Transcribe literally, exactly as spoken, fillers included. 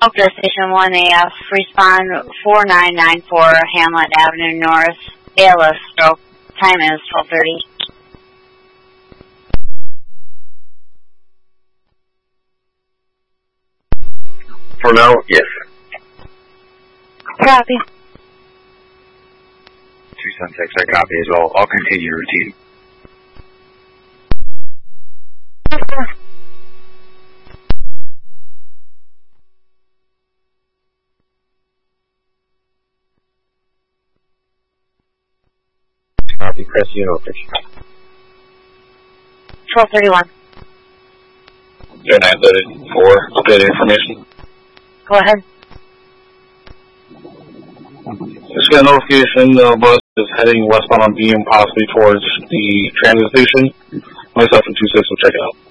Oakdale Station one A F, respond four nine nine four Hamlet Avenue North, A L S stroke. Time is twelve thirty. For now, yes. Copy. Tucson six, I copy as well. I'll continue routine. Copy, Chris, you know fish. twelve thirty-one. Zero nine thirty-four, updated information. Go ahead. Just got a notification the bus is heading westbound on Beam, possibly towards the transit station. Myself and two six will check it out.